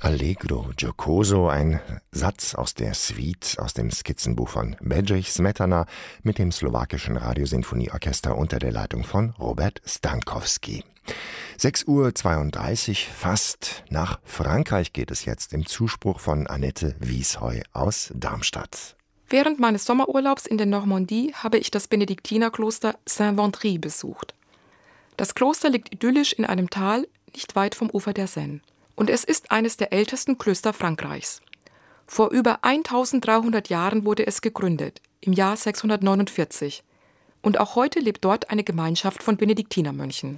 Allegro giocoso, ein Satz aus der Suite aus dem Skizzenbuch von Bedřich Smetana mit dem slowakischen Radiosinfonieorchester unter der Leitung von Robert Stankowski. 6:32 Uhr, fast nach Frankreich geht es jetzt im Zuspruch von Annette Wiesheu aus Darmstadt. Während meines Sommerurlaubs in der Normandie habe ich das Benediktinerkloster Saint-Ventry besucht. Das Kloster liegt idyllisch in einem Tal, nicht weit vom Ufer der Seine. Und es ist eines der ältesten Klöster Frankreichs. Vor über 1300 Jahren wurde es gegründet, im Jahr 649. Und auch heute lebt dort eine Gemeinschaft von Benediktinermönchen.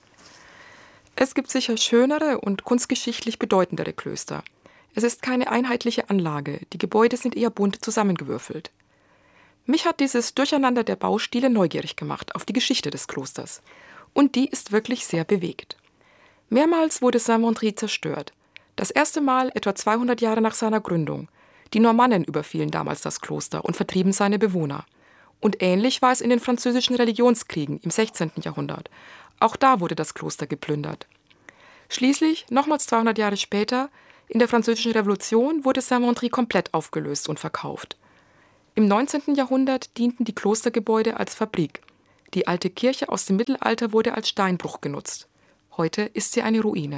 Es gibt sicher schönere und kunstgeschichtlich bedeutendere Klöster. Es ist keine einheitliche Anlage, die Gebäude sind eher bunt zusammengewürfelt. Mich hat dieses Durcheinander der Baustile neugierig gemacht auf die Geschichte des Klosters. Und die ist wirklich sehr bewegt. Mehrmals wurde Saint-Ventry zerstört. Das erste Mal etwa 200 Jahre nach seiner Gründung. Die Normannen überfielen damals das Kloster und vertrieben seine Bewohner. Und ähnlich war es in den französischen Religionskriegen im 16. Jahrhundert. Auch da wurde das Kloster geplündert. Schließlich, nochmals 200 Jahre später, in der Französischen Revolution wurde Saint-Ventry komplett aufgelöst und verkauft. Im 19. Jahrhundert dienten die Klostergebäude als Fabrik. Die alte Kirche aus dem Mittelalter wurde als Steinbruch genutzt. Heute ist sie eine Ruine.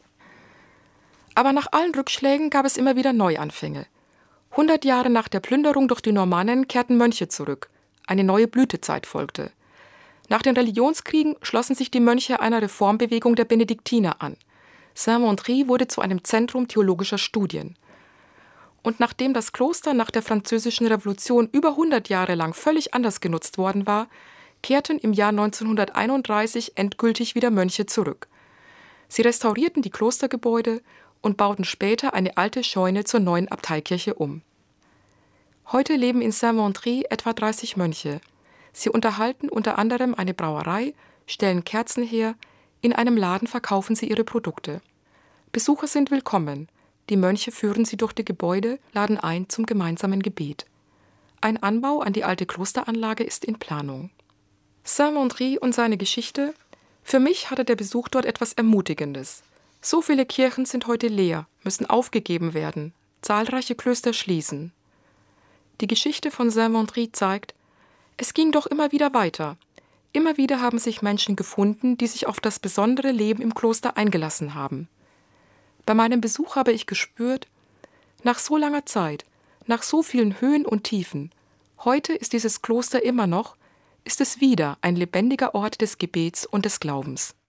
Aber nach allen Rückschlägen gab es immer wieder Neuanfänge. 100 Jahre nach der Plünderung durch die Normannen kehrten Mönche zurück. Eine neue Blütezeit folgte. Nach den Religionskriegen schlossen sich die Mönche einer Reformbewegung der Benediktiner an. Saint-Ventry wurde zu einem Zentrum theologischer Studien. Und nachdem das Kloster nach der Französischen Revolution über 100 Jahre lang völlig anders genutzt worden war, kehrten im Jahr 1931 endgültig wieder Mönche zurück. Sie restaurierten die Klostergebäude und bauten später eine alte Scheune zur neuen Abteikirche um. Heute leben in Saint-Ventry etwa 30 Mönche. Sie unterhalten unter anderem eine Brauerei, stellen Kerzen her, in einem Laden verkaufen sie ihre Produkte. Besucher sind willkommen. Die Mönche führen sie durch die Gebäude, laden ein zum gemeinsamen Gebet. Ein Anbau an die alte Klosteranlage ist in Planung. Saint-Ventry und seine Geschichte? Für mich hatte der Besuch dort etwas Ermutigendes. So viele Kirchen sind heute leer, müssen aufgegeben werden. Zahlreiche Klöster schließen. Die Geschichte von Saint-Ventry zeigt, es ging doch immer wieder weiter. Immer wieder haben sich Menschen gefunden, die sich auf das besondere Leben im Kloster eingelassen haben. Bei meinem Besuch habe ich gespürt, nach so langer Zeit, nach so vielen Höhen und Tiefen, heute ist dieses Kloster immer noch, ist es wieder ein lebendiger Ort des Gebets und des Glaubens.